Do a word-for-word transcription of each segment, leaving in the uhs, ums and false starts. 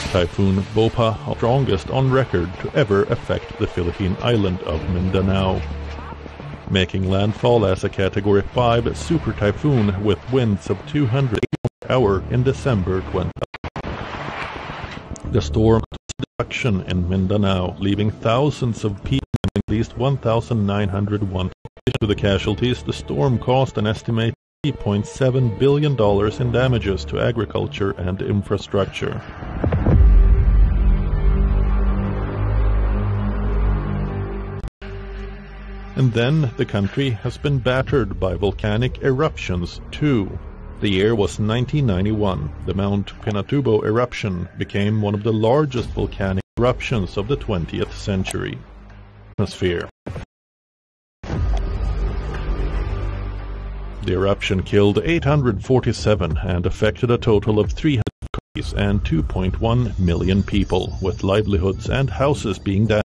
Typhoon Bopha, the strongest on record to ever affect the Philippine island of Mindanao, making landfall as a Category five super typhoon with winds of two hundred miles per hour in December twentieth. The storm caused destruction in Mindanao, leaving thousands of people, at least one thousand nine hundred one. To the casualties, the storm caused an estimated three point seven billion dollars in damages to agriculture and infrastructure. And then the country has been battered by volcanic eruptions too. The year was nineteen ninety-one. The Mount Pinatubo eruption became one of the largest volcanic eruptions of the twentieth century. Atmosphere. The eruption killed eight hundred forty-seven and affected a total of three hundred countries and two point one million people, with livelihoods and houses being damaged.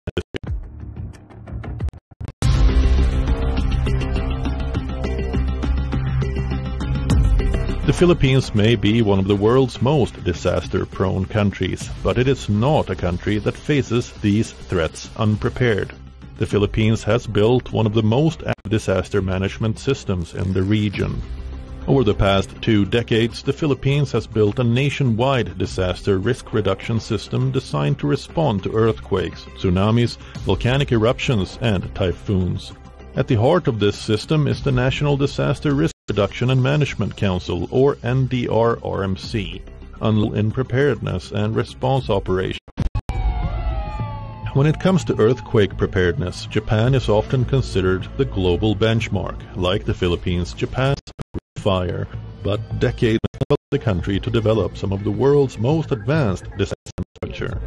The Philippines may be one of the world's most disaster-prone countries, but it is not a country that faces these threats unprepared. The Philippines has built one of the most active disaster management systems in the region. Over the past two decades, the Philippines has built a nationwide disaster risk reduction system designed to respond to earthquakes, tsunamis, volcanic eruptions, and typhoons. At the heart of this system is the National Disaster Risk Reduction and Management Council, or N D R R M C, in preparedness and response operations. When it comes to earthquake preparedness, Japan is often considered the global benchmark. Like the Philippines, Japan's fire, but decades helped the country to develop some of the world's most advanced disaster structure.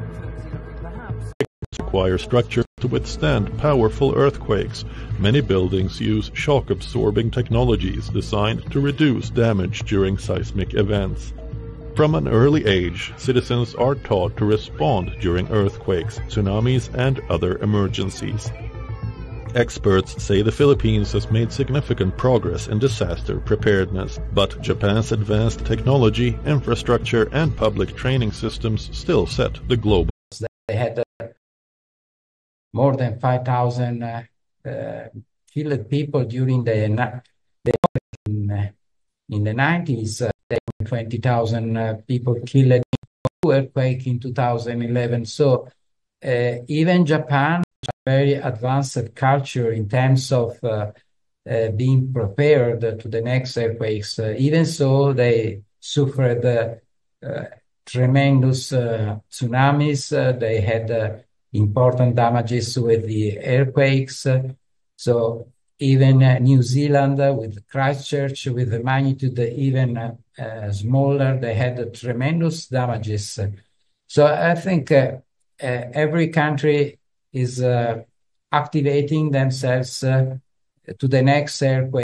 Require structure to withstand powerful earthquakes. Many buildings use shock-absorbing technologies designed to reduce damage during seismic events. From an early age, citizens are taught to respond during earthquakes, tsunamis, and other emergencies. Experts say the Philippines has made significant progress in disaster preparedness, but Japan's advanced technology, infrastructure, and public training systems still set the global. They had uh, more than five thousand uh, uh, killed people during the, the in, uh, in the nineties. Uh, twenty thousand uh, people killed in the earthquake in two thousand eleven. So uh, even Japan, a very advanced culture in terms of uh, uh, being prepared to the next earthquakes. Uh, even so, they suffered uh, uh, tremendous uh, tsunamis. Uh, they had uh, important damages with the earthquakes. Uh, so even uh, New Zealand uh, with Christchurch, with the magnitude even uh, uh, smaller, they had uh, tremendous damages. So I think uh, uh, every country is uh, activating themselves uh, to the next earthquake.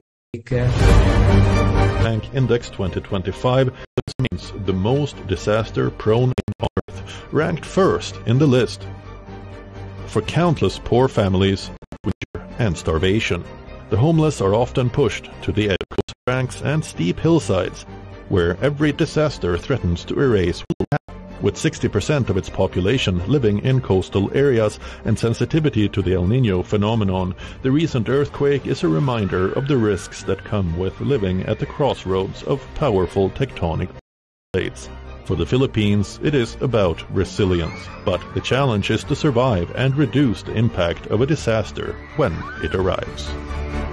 Bank Index twenty twenty-five, which means the most disaster-prone on Earth, ranked first in the list. For countless poor families and starvation, the homeless are often pushed to the edge of banks and steep hillsides, where every disaster threatens to erase. With sixty percent of its population living in coastal areas and sensitivity to the El Niño phenomenon, the recent earthquake is a reminder of the risks that come with living at the crossroads of powerful tectonic plates. For the Philippines, it is about resilience, but the challenge is to survive and reduce the impact of a disaster when it arrives.